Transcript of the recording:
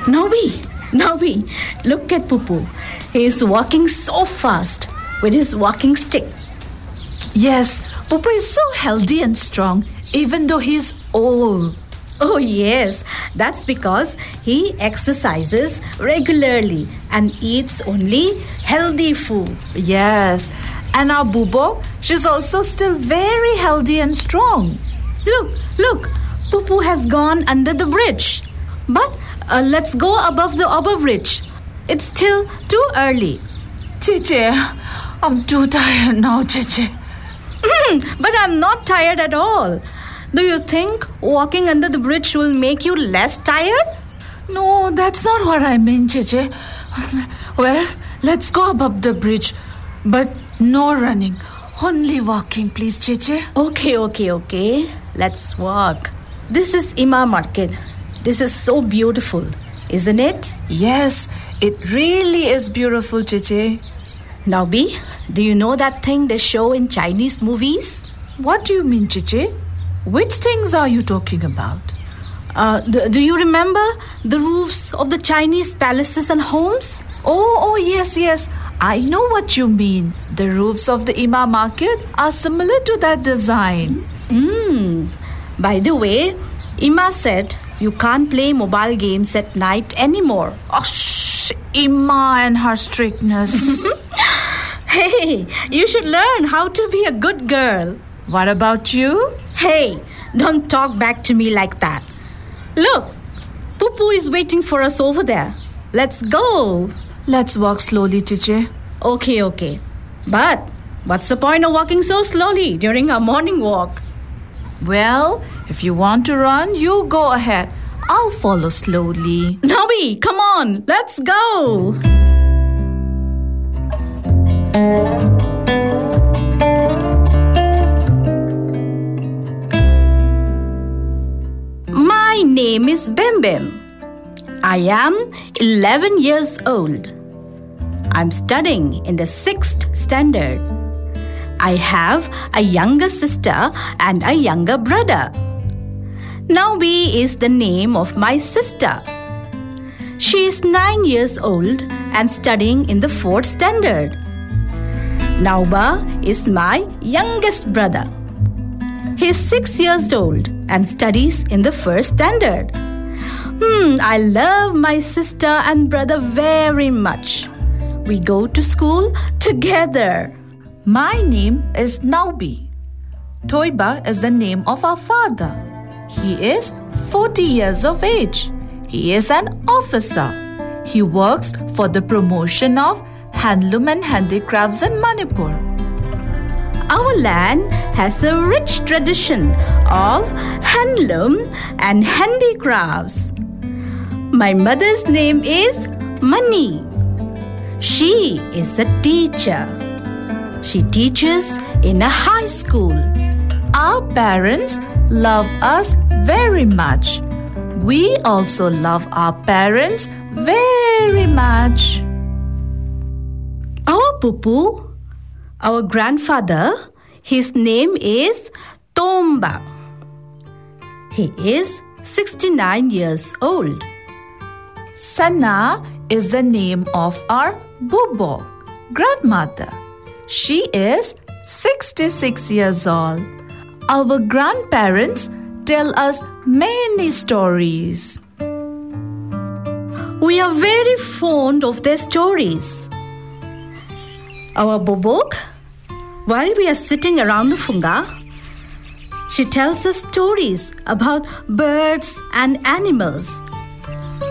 Novi, look at Pupu. He is walking so fast with his walking stick. Yes, Pupu is so healthy and strong, even though he is old. Oh yes, that's because he exercises regularly and eats only healthy food. Yes, and our Bubo, she's also still very healthy and strong. Look, Pupu has gone under the bridge. But let's go above the bridge. It's still too early. Chiche, I'm too tired now, Chiche. But I'm not tired at all. Do you think walking under the bridge will make you less tired? No, that's not what I mean, Chiche. Well, let's go above the bridge. But no running. Only walking, please, Chiche. Okay. Let's walk. This is Ima Market. This is so beautiful, isn't it? Yes, it really is beautiful, Chiche. Naubi, do you know that thing they show in Chinese movies? What do you mean, Chiche? Which things are you talking about? Do you remember the roofs of the Chinese palaces and homes? Oh, yes. I know what you mean. The roofs of the Ima Market are similar to that design. By the way, Ima said you can't play mobile games at night anymore. Oh, shh, Ima and her strictness. Hey, you should learn how to be a good girl. What about you? Hey, don't talk back to me like that. Look, Pupu is waiting for us over there. Let's go. Let's walk slowly, Chiche. Okay. But what's the point of walking so slowly during our morning walk? Well, if you want to run, you go ahead. I'll follow slowly. Nabi, come on, let's go. My name is Bim Bim. I am 11 years old. I'm studying in the 6th standard. I have a younger sister and a younger brother. Naubi is the name of my sister. She is 9 years old and studying in the 4th standard. Nauba is my youngest brother. He is 6 years old and studies in the 1st standard. I love my sister and brother very much. We go to school together. My name is Naubi. Toiba is the name of our father. He is 40 years of age. He is an officer. He works for the promotion of handloom and handicrafts in Manipur. Our land has a rich tradition of handloom and handicrafts. My mother's name is Mani. She is a teacher. She teaches in a high school. Our parents love us very much. We also love our parents very much. Our Pupu, our grandfather, his name is Tomba. He is 69 years old. Sana is the name of our Bubo, grandmother. She is 66 years old. Our grandparents tell us many stories. We are very fond of their stories. Our Bobok, while we are sitting around the funga, she tells us stories about birds and animals.